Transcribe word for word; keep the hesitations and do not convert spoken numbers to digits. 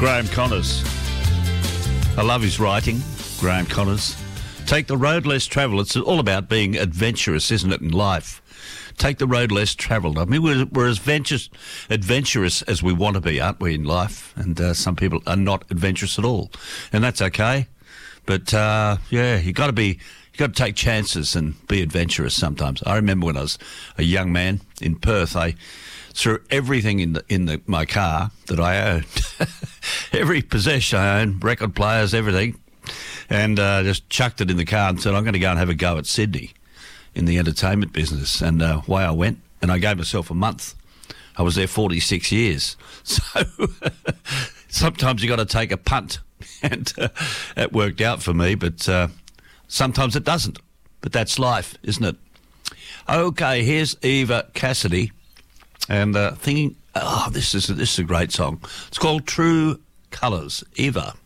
Graham Connors. I love his writing, Graham Connors. Take the road less travelled. It's all about being adventurous, isn't it, in life? Take the road less travelled. I mean, we're, we're as adventurous, adventurous as we want to be, aren't we, in life? And uh, some people are not adventurous at all. And that's okay. But, uh, yeah, you got to be... You've got to take chances and be adventurous sometimes. I remember when I was a young man in Perth, I threw everything in the, in the, my car that I owned, every possession I owned, record players, everything, and uh, just chucked it in the car and said, I'm going to go and have a go at Sydney in the entertainment business. And uh, away I went, and I gave myself a month. I was there forty-six years. So sometimes you got to take a punt, and uh, it worked out for me, but... Uh, Sometimes it doesn't, but that's life, isn't it? Okay, here's Eva Cassidy, and uh, thinking, oh, this is a, this is a great song. It's called True Colours. Eva.